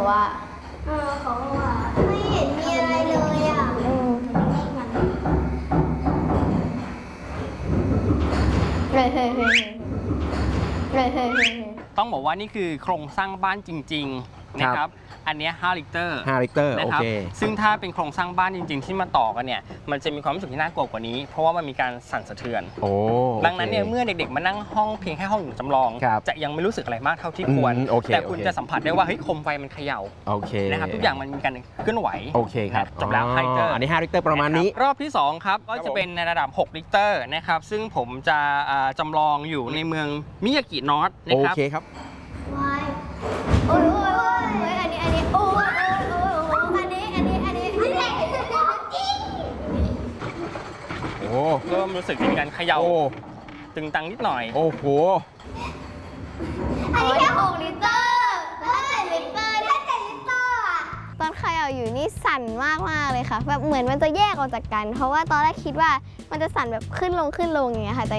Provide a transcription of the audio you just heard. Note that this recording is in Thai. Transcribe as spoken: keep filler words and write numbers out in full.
ว่าเออเขาบอกว่าไม่เห็นมีอะไรเลยอ่ะอืมเฮ้ยเฮ้ยเฮ้ยเฮ้ยเฮ้ยเฮ้ยต้องบอกว่านี่คือโครงสร้างบ้านจริงๆนะครับอันนี้ห้าลิตรห้าลิตรโอเคซึ่งถ้าเป็นโครงสร้างบ้านจริงๆที่มาต่อกันเนี่ยมันจะมีความรู้สึกที่น่ากลัวกว่านี้เพราะว่ามันมีการสั่นสะเทือนโอ้ดังนั้นเนี่ยเมื่อเด็กๆมานั่งห้องเพียงแค่ห้องจำลองจะยังไม่รู้สึกอะไรมากเท่าที่ควรแต่คุณจะสัมผัสได้ว่าเฮ้ยโคมไฟมันเขย่าโอเคนะครับทุกอย่างมันมีการเคลื่อนไหวโอเคครับจบแล้วห้าลิตรอันนี้ห้าลิตรประมาณนี้รอบที่สองครับก็จะเป็นในระดับหกลิตรนะครับซึ่งผมจะจำลองอยู่ในเมืองมิยากินอตนะครับโอเคครับวายโอ้ยโอ้ยโอ้ยอันนี้อันนี้โอ้ยโอ้ยโอ้ยอันนี้อันนี้อันนี้อันนี้จริงโอ้เริ่มรู้สึกมีการเขย่าตึงตังนิดหน่อยโอ้โหอันนี้แค่หกลิตรถ้าเจ็ดลิตรถ้าเจ็ดลิตรอ่ะตอนเขย่าอยู่นี่สั่นมากมากเลยค่ะแบบเหมือนมันจะแยกออกจากกันเพราะว่าตอนแรกคิดว่ามันจะสั่นแบบขึ้นลงขึ้นลงอย่างเงี้ยค่ะแต่